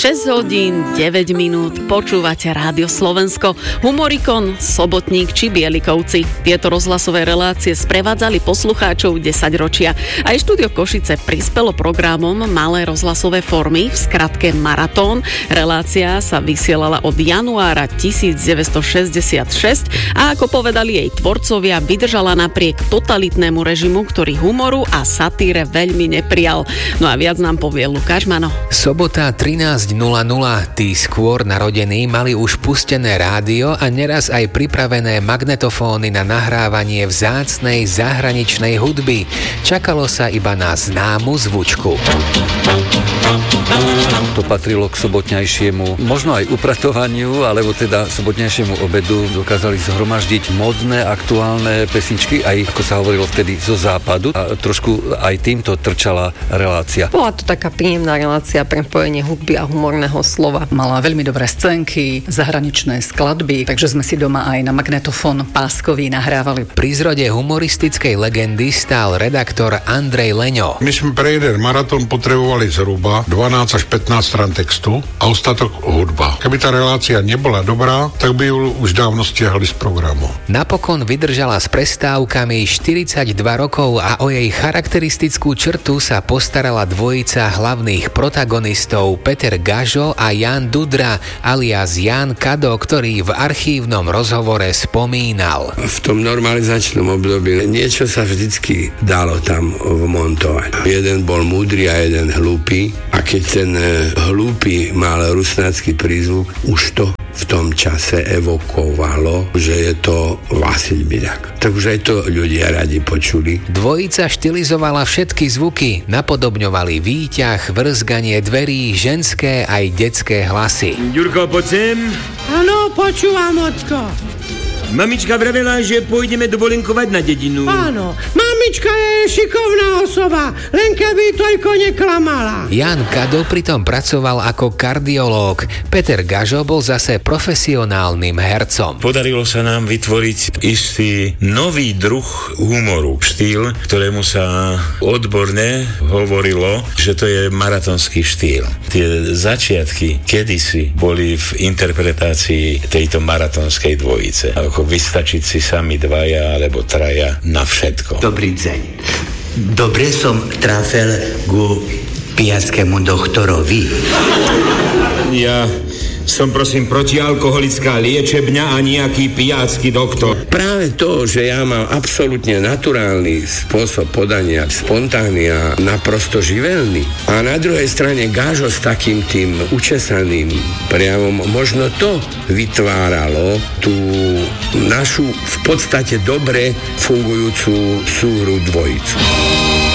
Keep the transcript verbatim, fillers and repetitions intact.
šesť hodín, deväť minút, počúvate Rádio Slovensko, Humorikon, Sobotník či Bielikovci. Tieto rozhlasové relácie sprevádzali poslucháčov desaťročia. Aj štúdio Košice prispelo programom malé rozhlasové formy, v skratke Maratón. Relácia sa vysielala od januára devätnásťstošesťdesiatšesť a ako povedali jej tvorcovia, vydržala napriek totalitnému režimu, ktorý humoru a satíre veľmi neprijal. No a viac nám povie Lukáš Mano. Sobota trinásť nula nula. Tí skôr narodení mali už pustené rádio a neraz aj pripravené magnetofóny na nahrávanie vzácnej zahraničnej hudby. Čakalo sa iba na známu zvučku. To patrilo k sobotnejšiemu, možno aj upratovaniu, alebo teda sobotnejšiemu obedu dokázali zhromaždiť modné, aktuálne pesničky, aj ako sa hovorilo vtedy zo západu, a trošku aj týmto trčala relácia. Bola to taká príjemná relácia pre pojenie hudby a humorného slova. Mala veľmi dobré scénky, zahraničné skladby, takže sme si doma aj na magnetofón páskový nahrávali. Pri zrode humoristickej legendy stál redaktor Andrej Leňo. My sme pre jeden maratón potrebovali zhruba dvanásť až pätnásť strán textu a ostatok hudba. Keby tá relácia nebola dobrá, tak by ju už dávno stiahli z programu. Napokon vydržala s prestávkami štyridsaťdva rokov a o jej charakteristickú črtu sa postarala dvojica hlavných protagonistov Peter Gažo a Jan Dudra alias Jan Kado, ktorý v archívnom rozhovore spomínal. V tom normalizačnom období niečo sa vždycky dalo tam vmontovať. Jeden bol múdry a jeden hlúpy a keď ten hlúpy mal rusnácky prízvuk, už to v tom čase evokovalo, že je to Vasil Biďak. Takže aj to ľudia radi počuli. Dvojica štilizovala všetky zvuky, napodobňovali výťah, vrzganie dverí, ženské aj detské hlasy. Ďurko, poď sem. Áno, počúvam, ocko. Mamička vravela, že pôjdeme dovolenkovať na dedinu. Áno, mamička je šikovná osoba, len keby toľko neklamala. Jan Kado pritom pracoval ako kardiológ. Peter Gažo bol zase profesionálnym hercom. Podarilo sa nám vytvoriť istý nový druh humoru. Štýl, ktorému sa odborne hovorilo, že to je maratonský štýl. Tie začiatky kedysi boli v interpretácii tejto maratonskej dvojice. Ako vystačiť si sami dvaja alebo traja na všetko. Dobrý deň. Dobre som trafil ku pijackému doktorovi. Ja som prosím protialkoholická liečebňa a nejaký pijácky doktor. Práve to, že ja mám absolútne naturálny spôsob podania, spontánny a naprosto živelný. A na druhej strane Gážo s takým tým učesaným prejavom, možno to vytváralo tú našu v podstate dobre fungujúcu súhru dvojicu.